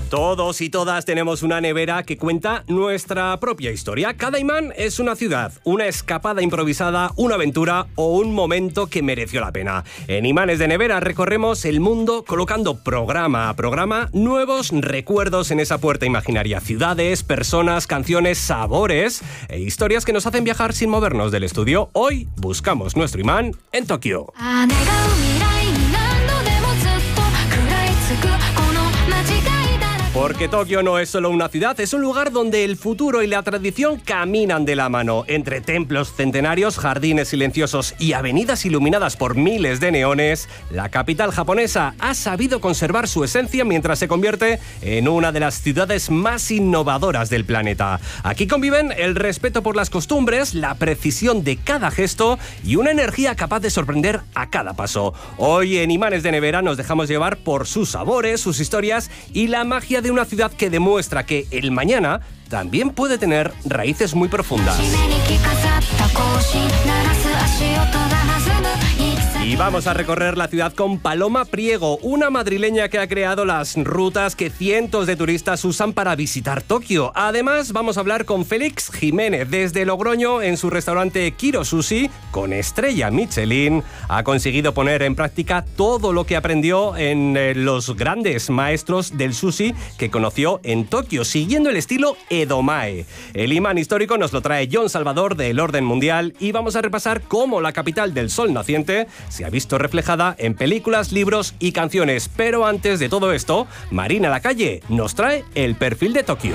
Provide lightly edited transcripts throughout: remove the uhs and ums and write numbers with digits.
Todos y todas tenemos una nevera que cuenta nuestra propia historia. Cada imán es una ciudad, una escapada improvisada, una aventura o un momento que mereció la pena. En Imanes de Nevera recorremos el mundo colocando programa a programa nuevos recuerdos en esa puerta imaginaria. Ciudades, personas, canciones, sabores e historias que nos hacen viajar sin movernos del estudio. Hoy buscamos nuestro imán en Tokio. Porque Tokio no es solo una ciudad, es un lugar donde el futuro y la tradición caminan de la mano. Entre templos centenarios, jardines silenciosos y avenidas iluminadas por miles de neones, la capital japonesa ha sabido conservar su esencia mientras se convierte en una de las ciudades más innovadoras del planeta. Aquí conviven el respeto por las costumbres, la precisión de cada gesto y una energía capaz de sorprender a cada paso. Hoy en Imanes de Nevera nos dejamos llevar por sus sabores, sus historias y la magia de una ciudad que demuestra que el mañana también puede tener raíces muy profundas. Y vamos a recorrer la ciudad con Paloma Priego, una madrileña que ha creado las rutas que cientos de turistas usan para visitar Tokio. Además, vamos a hablar con Félix Jiménez. Desde Logroño, en su restaurante Kiro Sushi, con estrella Michelin, ha conseguido poner en práctica todo lo que aprendió en los grandes maestros del sushi que conoció en Tokio, siguiendo el estilo Edomae. El imán histórico nos lo trae John Salvador de El Orden Mundial y vamos a repasar cómo la capital del sol naciente se ha visto reflejada en películas, libros y canciones. Pero antes de todo esto, Marina Lacalle nos trae el perfil de Tokio.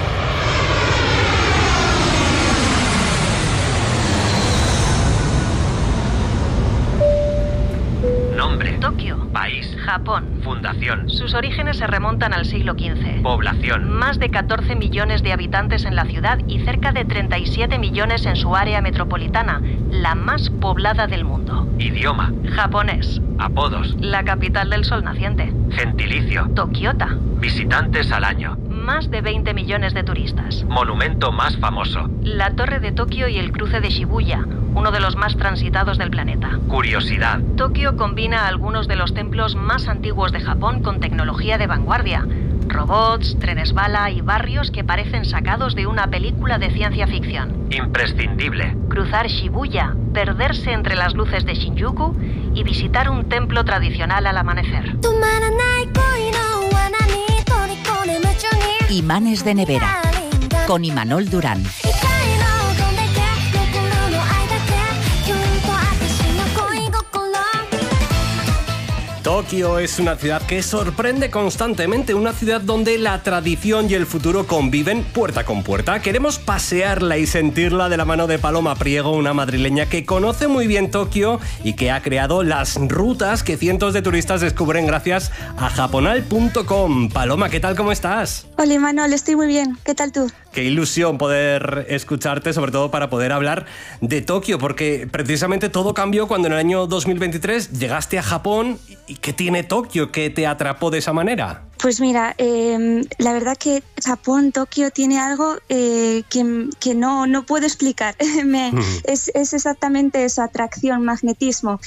Nombre: Tokio. País: Japón. Fundación: Sus orígenes se remontan al siglo XV. Población: Más de 14 millones de habitantes en la ciudad y cerca de 37 millones en su área metropolitana, la más poblada del mundo. Idioma: Japonés. Apodos: La capital del sol naciente. Gentilicio: Tokiota. Visitantes al año: Más de 20 millones de turistas. Monumento más famoso: La Torre de Tokio y el cruce de Shibuya, uno de los más transitados del planeta. Curiosidad: Tokio combina algunos de los templos más antiguos de Japón con tecnología de vanguardia. Robots, trenes bala y barrios que parecen sacados de una película de ciencia ficción. Imprescindible: Cruzar Shibuya, perderse entre las luces de Shinjuku y visitar un templo tradicional al amanecer. Imanes de Nevera, con Imanol Durán. Tokio es una ciudad que sorprende constantemente, una ciudad donde la tradición y el futuro conviven puerta con puerta. Queremos pasearla y sentirla de la mano de Paloma Priego, una madrileña que conoce muy bien Tokio y que ha creado las rutas que cientos de turistas descubren gracias a japonal.com. Paloma, ¿qué tal? ¿Cómo estás? Hola, Imanol, estoy muy bien. ¿Qué tal tú? Qué ilusión poder escucharte, sobre todo para poder hablar de Tokio, porque precisamente todo cambió cuando en el año 2023 llegaste a Japón. ¿Y qué tiene Tokio que te atrapó de esa manera? Pues mira, la verdad que Japón, Tokio, tiene algo que no puedo explicar. Es exactamente eso, atracción, magnetismo.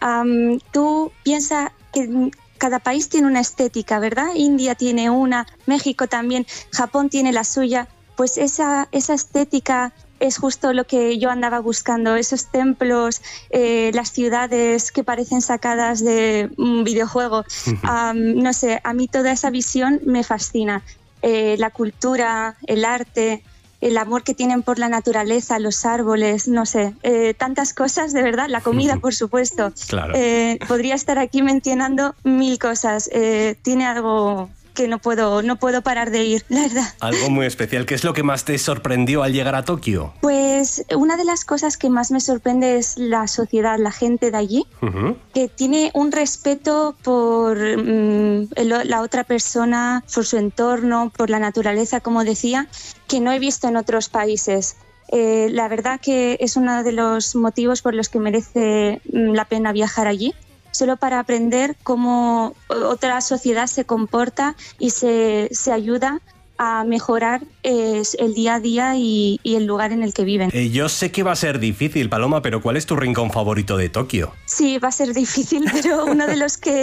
Tú piensas que cada país tiene una estética, ¿verdad? India tiene una, México también, Japón tiene la suya. Pues esa estética es justo lo que yo andaba buscando, esos templos, las ciudades que parecen sacadas de un videojuego. No sé, a mí toda esa visión me fascina. La cultura, el arte, el amor que tienen por la naturaleza, los árboles, no sé, tantas cosas, de verdad. La comida, por supuesto. Claro. Podría estar aquí mencionando mil cosas. Tiene algo que no puedo parar de ir, la verdad. Algo muy especial. ¿Qué es lo que más te sorprendió al llegar a Tokio? Pues una de las cosas que más me sorprende es la sociedad, la gente de allí, que tiene un respeto por la otra persona, por su entorno, por la naturaleza, como decía, que no he visto en otros países. La verdad que es uno de los motivos por los que merece la pena viajar allí, solo para aprender cómo otra sociedad se comporta y se ayuda a mejorar el día a día y el lugar en el que viven. Yo sé que va a ser difícil, Paloma, pero ¿cuál es tu rincón favorito de Tokio? Sí, va a ser difícil, pero uno de los que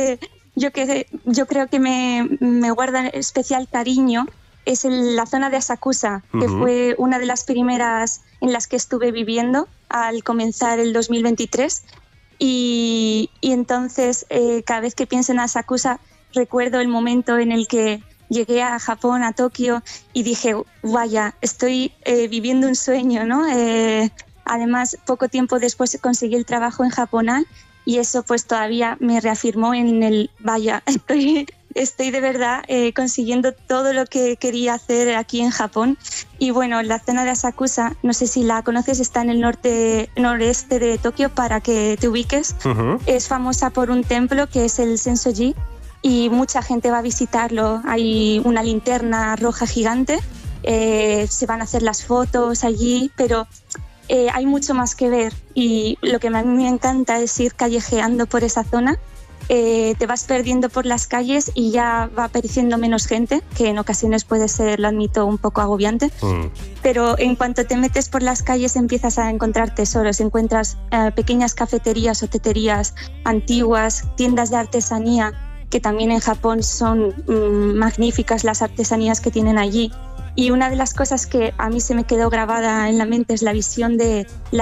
yo creo que me guarda especial cariño es la zona de Asakusa, que fue una de las primeras en las que estuve viviendo al comenzar el 2023. Y entonces, cada vez que pienso en Asakusa, recuerdo el momento en el que llegué a Japón, a Tokio, y dije, vaya, estoy viviendo un sueño, ¿no? Además, poco tiempo después conseguí el trabajo en Japonal y eso pues todavía me reafirmó en el, vaya, estoy de verdad consiguiendo todo lo que quería hacer aquí en Japón. Y bueno, la zona de Asakusa, no sé si la conoces, está en el noreste de Tokio, para que te ubiques. Es famosa por un templo que es el Sensoji y mucha gente va a visitarlo. Hay una linterna roja gigante, se van a hacer las fotos allí, pero hay mucho más que ver, y lo que a mí me encanta es ir callejeando por esa zona. Te vas perdiendo por las calles y ya va apareciendo menos gente, que en ocasiones puede ser, lo admito, un poco agobiante. Pero en cuanto te metes por las calles empiezas a encontrar tesoros, encuentras pequeñas cafeterías o teterías antiguas, tiendas de artesanía, que también en Japón son magníficas las artesanías que tienen allí. Y una de las cosas que a mí se me quedó grabada en la mente es la visión de la